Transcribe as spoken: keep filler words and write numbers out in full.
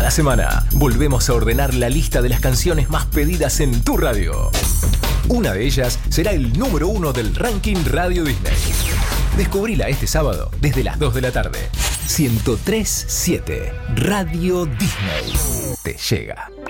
Cada semana volvemos a ordenar la lista de las canciones más pedidas en tu radio. Una de ellas será el número uno del ranking Radio Disney. Descubrila este sábado desde las dos de la tarde. ciento tres punto siete Radio Disney te llega.